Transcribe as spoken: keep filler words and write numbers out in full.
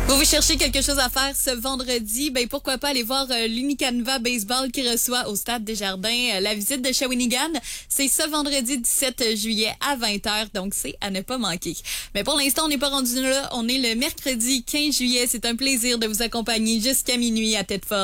Vous vous cherchez quelque chose à faire ce vendredi, ben pourquoi pas aller voir euh, l'Unicanva Baseball qui reçoit au Stade Desjardins euh, la visite de Shawinigan. C'est ce vendredi dix-sept juillet à vingt heures, donc c'est à ne pas manquer. Mais pour l'instant, on n'est pas rendu là. On est le mercredi quinze juillet. C'est un plaisir de vous accompagner jusqu'à minuit à Tête Forte.